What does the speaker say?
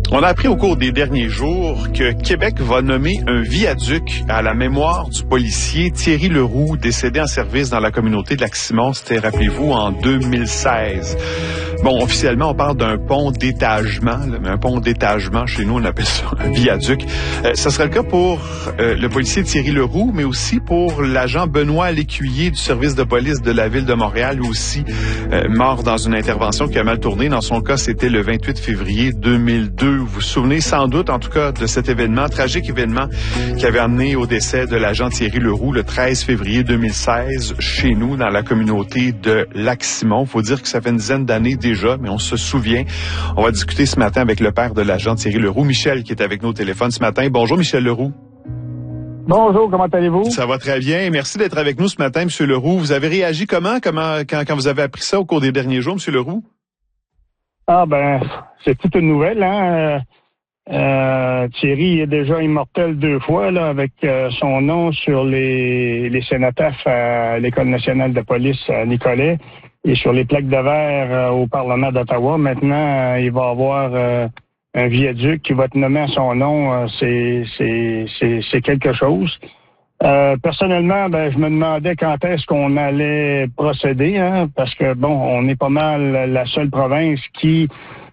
On a appris au cours des derniers jours que Québec va nommer un viaduc à la mémoire du policier Thierry Leroux, décédé en service dans la communauté de Lac-Simon. C'était, rappelez-vous, en 2016. Bon, officiellement, on parle d'un pont d'étagement. Un pont d'étagement, chez nous, on appelle ça un viaduc. Ça sera le cas pour le policier Thierry Leroux, mais aussi pour l'agent Benoît Lécuyer du service de police de la Ville de Montréal, lui aussi mort dans une intervention qui a mal tourné. Dans son cas, c'était le 28 février 2002. Vous vous souvenez sans doute, en tout cas, de cet événement, tragique événement qui avait amené au décès de l'agent Thierry Leroux le 13 février 2016 chez nous, dans la communauté de Lac-Simon. Faut dire que ça fait une dizaine d'années déjà, mais on se souvient. On va discuter ce matin avec le père de l'agent Thierry Leroux, Michel, qui est avec nous au téléphone ce matin. Bonjour, Michel Leroux. Bonjour, comment allez-vous? Ça va très bien. Merci d'être avec nous ce matin, M. Leroux. Vous avez réagi comment quand vous avez appris ça au cours des derniers jours, M. Leroux? Ah ben, c'est toute une nouvelle, hein. Thierry est déjà immortel 2 fois, là, avec son nom sur les cénotaphes à l'École nationale de police à Nicolet et sur les plaques de verre au Parlement d'Ottawa. Maintenant, il va avoir un viaduc qui va être nommé à son nom. C'est quelque chose. Personnellement, ben, je me demandais quand est-ce qu'on allait procéder, hein, parce que bon, on est pas mal la seule province qui